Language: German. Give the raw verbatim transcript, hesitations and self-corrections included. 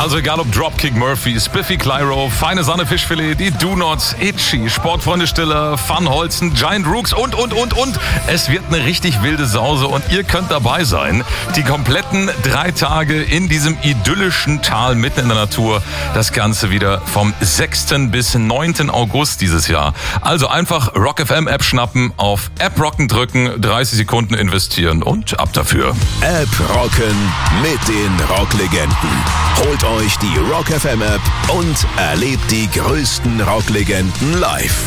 Also egal ob Dropkick Murphy, Spiffy Clyro, Feine Sahne Fischfilet, die Do Nots, Itchy, Sportfreunde Stiller, Van Holzen, Giant Rooks und, und, und, und. Es wird eine richtig wilde Sause und ihr könnt dabei sein. Die kompletten drei Tage in diesem idyllischen Tal mitten in der Natur. Das Ganze wieder vom sechsten bis neunten August dieses Jahr. Also einfach Rock F M App schnappen, auf App Rocken drücken, dreißig Sekunden investieren und ab dafür. App Rocken mit den Rocklegenden. Holt euch die Rock F M App und erlebt die größten Rocklegenden live.